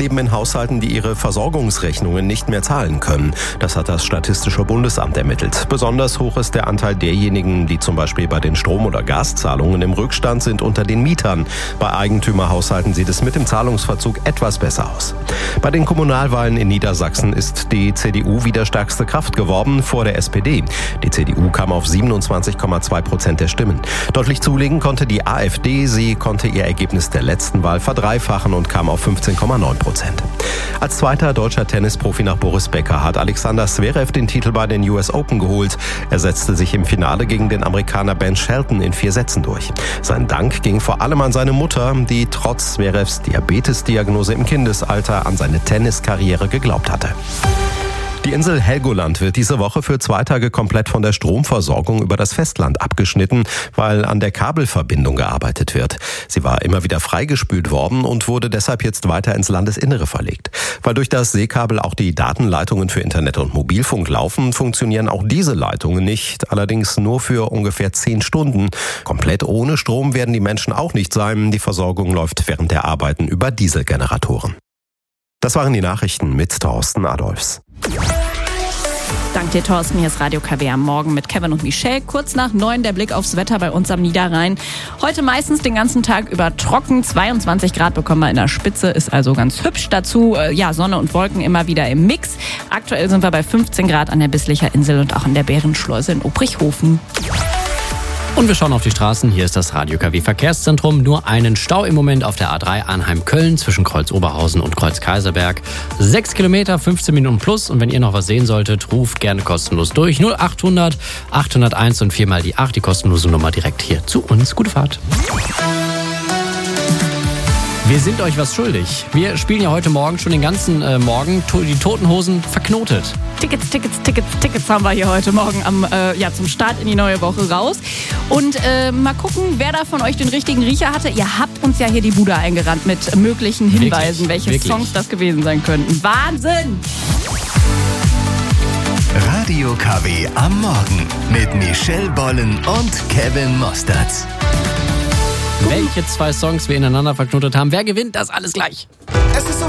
leben in Haushalten, die ihre Versorgungsrechnungen nicht mehr zahlen können. Das hat das Statistische Bundesamt ermittelt. Besonders hoch ist der Anteil derjenigen, die zum Beispiel bei den Strom- oder Gaszahlungen im Rückstand sind, unter den Mietern. Bei Eigentümerhaushalten sieht es mit dem Zahlungsverzug etwas besser aus. Bei den Kommunalwahlen in Niedersachsen ist die CDU wieder stärkste Kraft geworden vor der SPD. Die CDU kam auf 27,2% der Stimmen. Deutlich zulegen konnte die AfD. Sie konnte ihr Ergebnis der letzten Wahl verdreifachen und kam auf 15,9%. Als zweiter deutscher Tennisprofi nach Boris Becker hat Alexander Zverev den Titel bei den US Open geholt. Er setzte sich im Finale gegen den Amerikaner Ben Shelton in 4 Sätzen durch. Sein Dank ging vor allem an seine Mutter, die trotz Zverevs Diabetesdiagnose im Kindesalter an seine Tenniskarriere geglaubt hatte. Die Insel Helgoland wird diese Woche für 2 Tage komplett von der Stromversorgung über das Festland abgeschnitten, weil an der Kabelverbindung gearbeitet wird. Sie war immer wieder freigespült worden und wurde deshalb jetzt weiter ins Landesinnere verlegt. Weil durch das Seekabel auch die Datenleitungen für Internet und Mobilfunk laufen, funktionieren auch diese Leitungen nicht, allerdings nur für ungefähr 10 Stunden. Komplett ohne Strom werden die Menschen auch nicht sein. Die Versorgung läuft während der Arbeiten über Dieselgeneratoren. Das waren die Nachrichten mit Thorsten Adolfs. Dank dir, Thorsten. Hier ist Radio KW am Morgen mit Kevin und Michelle. Kurz nach 9 der Blick aufs Wetter bei uns am Niederrhein. Heute meistens den ganzen Tag über trocken. 22 Grad bekommen wir in der Spitze, ist also ganz hübsch. Dazu Sonne und Wolken immer wieder im Mix. Aktuell sind wir bei 15 Grad an der Bisslicher Insel und auch an der Bärenschleuse in Obrichhofen. Und wir schauen auf die Straßen. Hier ist das Radio KW Verkehrszentrum. Nur einen Stau im Moment auf der A3 Arnheim-Köln zwischen Kreuz Oberhausen und Kreuz Kaiserberg. 6 Kilometer, 15 Minuten plus. Und wenn ihr noch was sehen solltet, ruft gerne kostenlos durch. 0800 801 und 4 mal die 8, die kostenlose Nummer direkt hier zu uns. Gute Fahrt. Wir sind euch was schuldig. Wir spielen ja heute Morgen schon den ganzen Morgen die Toten Hosen verknotet. Tickets haben wir hier heute Morgen zum Start in die neue Woche raus. Und mal gucken, wer da von euch den richtigen Riecher hatte. Ihr habt uns ja hier die Bude eingerannt mit möglichen Hinweisen, welche Songs das gewesen sein könnten. Wahnsinn! Radio KW am Morgen mit Michelle Bollen und Kevin Mostertz. Welche 2 Songs wir ineinander verknotet haben, wer gewinnt, das alles gleich. Es ist so